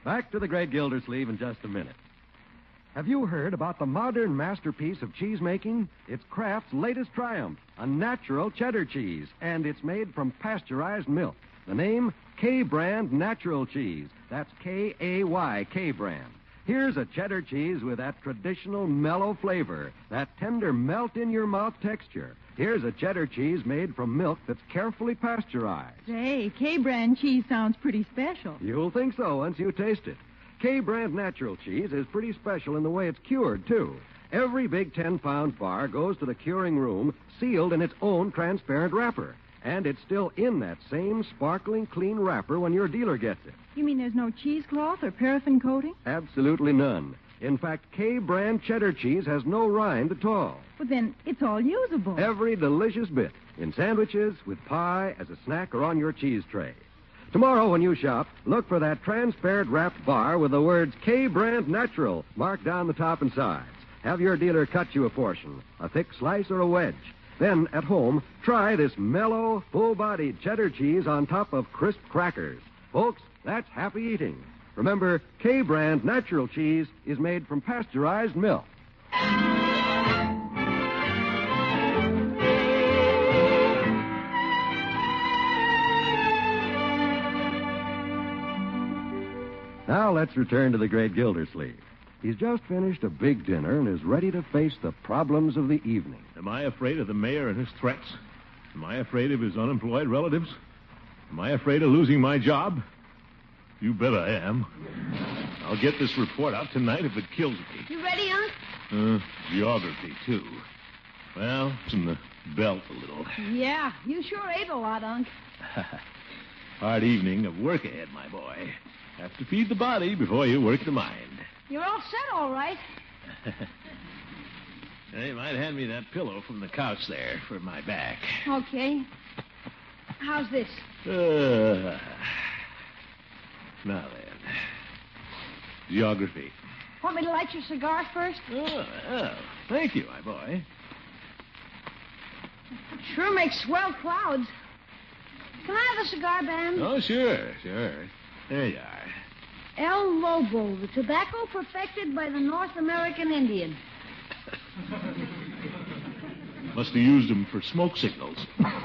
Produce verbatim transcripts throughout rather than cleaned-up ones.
Back to the Great Gildersleeve in just a minute. Have you heard about the modern masterpiece of cheese making? It's Kraft's latest triumph, a natural cheddar cheese, and it's made from pasteurized milk. The name, K-Brand Natural Cheese. That's K A Y, K-Brand. Here's a cheddar cheese with that traditional mellow flavor, that tender melt-in-your-mouth texture. Here's a cheddar cheese made from milk that's carefully pasteurized. Say, K-Brand cheese sounds pretty special. You'll think so once you taste it. K-Brand Natural Cheese is pretty special in the way it's cured, too. Every big ten-pound bar goes to the curing room sealed in its own transparent wrapper. And it's still in that same sparkling clean wrapper when your dealer gets it. You mean there's no cheesecloth or paraffin coating? Absolutely none. In fact, K-Brand cheddar cheese has no rind at all. But then it's all usable. Every delicious bit. In sandwiches, with pie, as a snack, or on your cheese tray. Tomorrow when you shop, look for that transparent wrapped bar with the words K-Brand Natural marked down the top and sides. Have your dealer cut you a portion, a thick slice or a wedge. Then, at home, try this mellow, full-bodied cheddar cheese on top of crisp crackers. Folks, that's happy eating. Remember, K-Brand Natural Cheese is made from pasteurized milk. Now let's return to the Great Gildersleeve. He's just finished a big dinner and is ready to face the problems of the evening. Am I afraid of the mayor and his threats? Am I afraid of his unemployed relatives? Am I afraid of losing my job? You bet I am. I'll get this report out tonight if it kills me. You ready, Unc? Uh, geography, too. Well, it's in the belt a little. Yeah, you sure ate a lot, Unc. Hard evening of work ahead, my boy. Have to feed the body before you work the mind. You're all set, all right. Hey, you might hand me that pillow from the couch there for my back. Okay. How's this? Uh, now then. Geography. Want me to light your cigar first? Oh, well, thank you, my boy. Sure makes swell clouds. Can I have a cigar, Bam? Oh, sure, sure. There you are. El Lobo, the tobacco perfected by the North American Indian. Must have used them for smoke signals.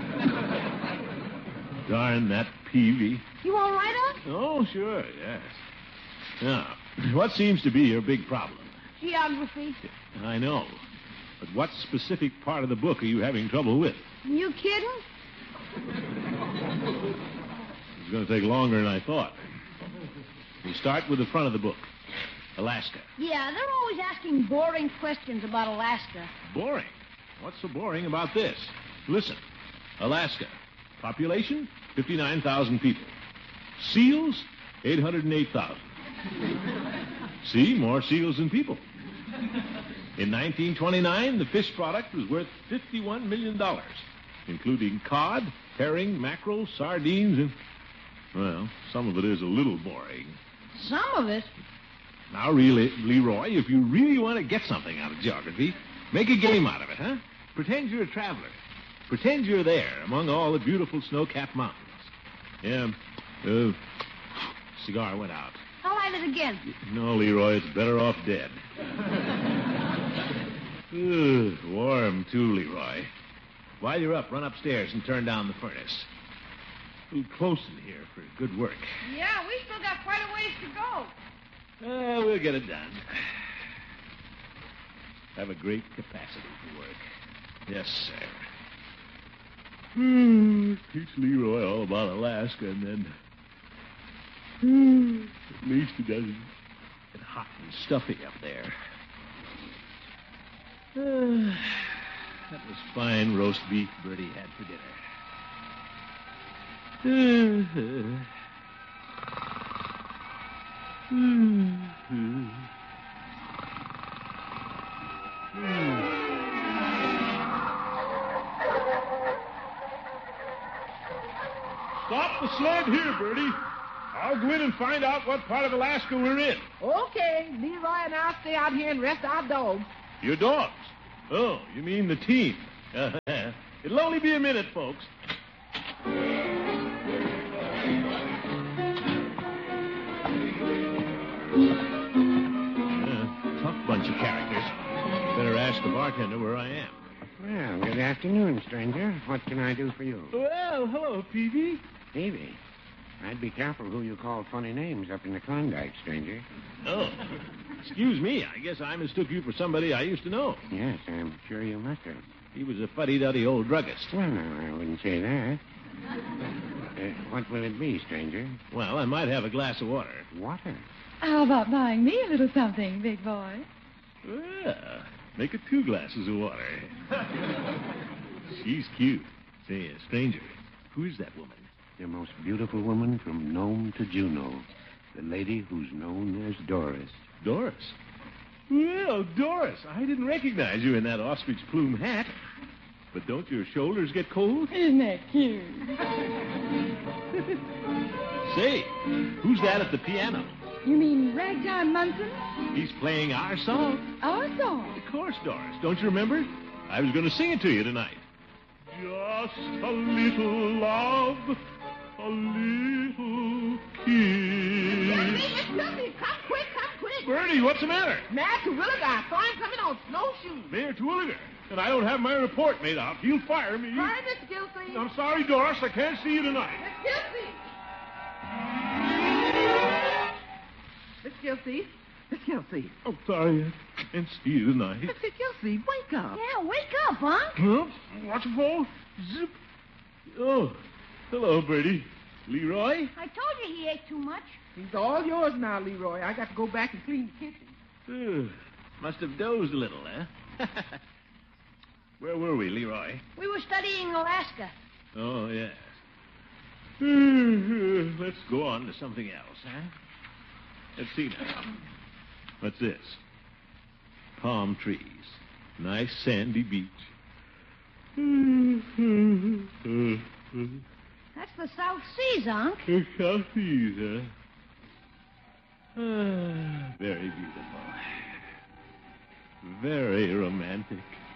Darn that peavy. You all right, Unc? Oh, sure, yes. Now, what seems to be your big problem? Geography. I know. But what specific part of the book are you having trouble with? You kidding? It's going to take longer than I thought. We start with the front of the book. Alaska. Yeah, they're always asking boring questions about Alaska. Boring? What's so boring about this? Listen. Alaska. Population, fifty-nine thousand people. Seals, eight hundred eight thousand. See, more seals than people. In nineteen twenty-nine, the fish product was worth fifty-one million dollars, including cod, herring, mackerel, sardines, and, well, some of it is a little boring. Some of it? Now, really, Leroy, if you really want to get something out of geography, make a game out of it, huh? Pretend you're a traveler. Pretend you're there among all the beautiful snow-capped mountains. Yeah, uh, cigar went out. I'll light it again. No, Leroy, it's better off dead. Ugh, warm, too, Leroy. While you're up, run upstairs and turn down the furnace. A little close in here for good work. Yeah, we still got quite a ways to go. Uh, we'll get it done. Have a great capacity for work. Yes, sir. Hmm, teach Leroy all about Alaska, and then... Hmm, at least it doesn't get hot and stuffy up there. Uh, that was fine roast beef Bertie had for dinner. Uh, Stop the sled here, Bertie. I'll go in and find out what part of Alaska we're in. Okay, Leroy and I'll stay out here and rest our dogs. Your dogs? Oh, you mean the team. It'll only be a minute, folks. Uh, tough bunch of characters. Better ask the bartender where I am. Well, good afternoon, stranger. What can I do for you? Well, hello, Peavy. Davy. I'd be careful who you call funny names up in the Klondike, stranger. Oh, excuse me. I guess I mistook you for somebody I used to know. Yes, I'm sure you must have. He was a fuddy-duddy old druggist. Well, no, I wouldn't say that. Uh, what will it be, stranger? Well, I might have a glass of water. Water? How about buying me a little something, big boy? Well, make it two glasses of water. She's cute. Say, a stranger, who's that woman? The most beautiful woman from Nome to Juneau. The lady who's known as Doris. Doris? Well, Doris, I didn't recognize you in that ostrich plume hat. But don't your shoulders get cold? Isn't that cute? Say, who's that at the piano? You mean Ragtime Munson? He's playing our song. Our song? Of course, Doris. Don't you remember? I was going to sing it to you tonight. Just a little love, a little kiss. Miss Tuffy, come quick, come quick. Bertie, what's the matter? Mayor Terwilliger, I saw him coming on snowshoes. Mayor Terwilliger. And I don't have my report made out. He'll fire me. Sorry, Miss Gilsey. I'm sorry, Doris. I can't see you tonight. Miss Gilsey. Miss Gilsey. Miss Gilsey. I'm sorry. I can't see you tonight. Miss Gilsey, wake up. Yeah, wake up, Unc. Huh? Watch it fall. Zip. Oh, hello, Bertie. Leroy? I told you he ate too much. He's all yours now, Leroy. I got to go back and clean the kitchen. Uh, must have dozed a little, eh? Where were we, Leroy? We were studying Alaska. Oh, yes. Uh, let's go on to something else, huh? Let's see now. What's this? Palm trees. Nice sandy beach. That's the South Seas, Unc. The South Seas, huh? Ah, very beautiful. Very romantic.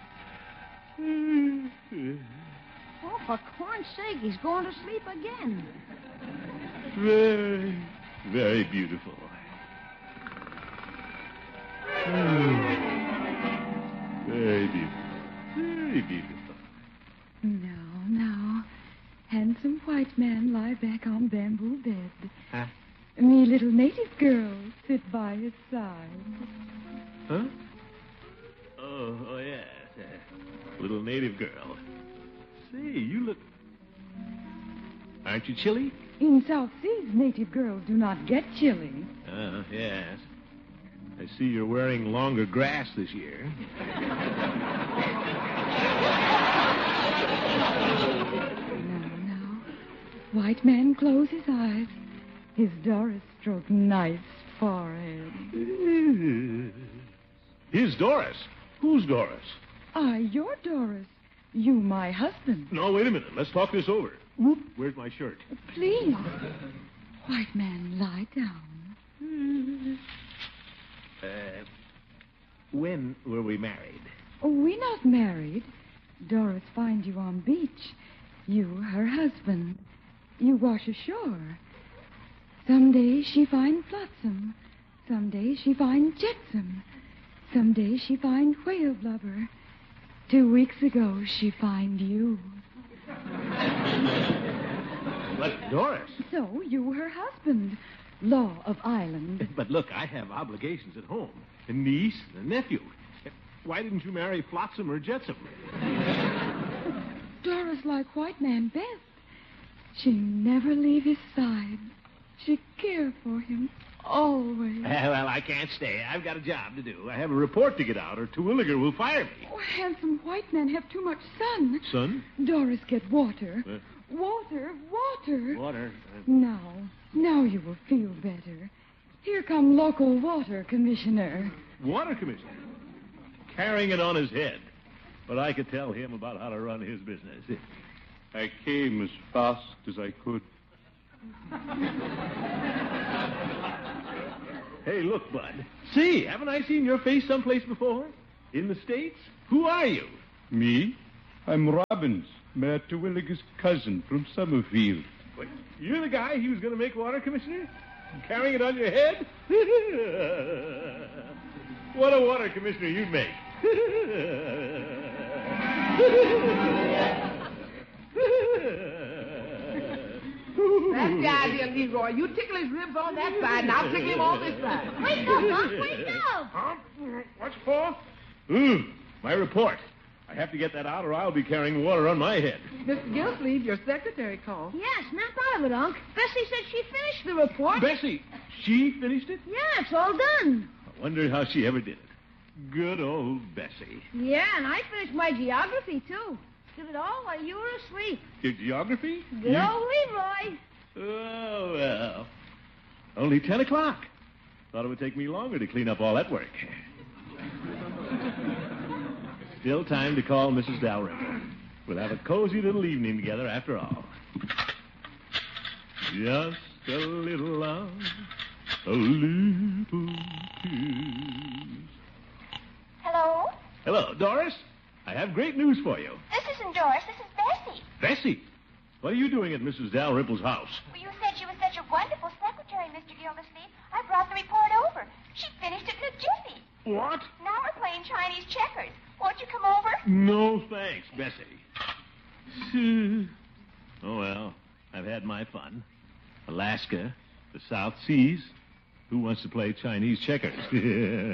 Oh, for corn's sake, he's going to sleep again. Very, very beautiful. Very beautiful. Very beautiful. Now, now. Handsome white man lie back on bamboo bed. Huh? Me little native girl sit by his side. Huh? Oh, oh yes. Uh, little native girl. Say, you look... Aren't you chilly? In South Seas, native girls do not get chilly. Oh, yes. I see you're wearing longer grass this year. Now, now. White man close his eyes. His Doris stroke nice forehead. Here's Doris. Who's Doris? I, your Doris. You, my husband. No, wait a minute. Let's talk this over. Whoop. Where's my shirt? Please. White man, lie down. Uh, when were we married? Oh, we not married. Doris find you on beach. You, her husband. You wash ashore. Someday she find flotsam. Someday she find jetsam. Someday she find whale blubber. Two weeks ago she find you. But Doris. So you, her husband. Law of island. But look, I have obligations at home. A niece and a nephew. Why didn't you marry Flotsam or Jetsam? Doris like white man best. She never leave his side. She care for him always. Uh, well, I can't stay. I've got a job to do. I have a report to get out, or Terwilliger will fire me. Oh, handsome white man have too much sun. Son? Doris get water. Uh, Water, water. water. Uh, Now, now you will feel better. Here come local water commissioner. water commissioner. Carrying it on his head. But I could tell him about how to run his business. I came as fast as I could. Hey, look, Bud. See, haven't I seen your face someplace before? In the States? Who are you? Me? I'm Robbins, Mayor Terwilliger's cousin from Summerfield. What, you're the guy he was going to make water commissioner? Carrying it on your head? What a water commissioner you'd make. That's the idea, Leroy. You tickle his ribs on that side, and I'll tickle him on this side. Wake up, Unc, wake up! Huh? What's for? Mm, my report. I have to get that out or I'll be carrying water on my head. Mister Gilsleeve, your secretary called. Yeah, snap out of it, Unc. Bessie said she finished the report. Bessie, she finished it? Yeah, it's all done. I wonder how she ever did it. Good old Bessie. Yeah, and I finished my geography, too. Did it all while you were asleep. Your geography? Good You- old Leroy. Oh, well. Only ten o'clock. Thought it would take me longer to clean up all that work. Still time to call Missus Dalrymple. We'll have a cozy little evening together after all. Just a little love, a little kiss. Hello? Hello, Doris. I have great news for you. This isn't Doris. This is Bessie. Bessie, what are you doing at Missus Dalrymple's house? Well, you said she was such a wonderful secretary, Mister Gildersleeve. I brought the report over. She finished it in a jiffy. What? Now we're playing Chinese checkers. Won't you come over? No, thanks, Bessie. Oh, well, I've had my fun. Alaska, the South Seas. Who wants to play Chinese checkers?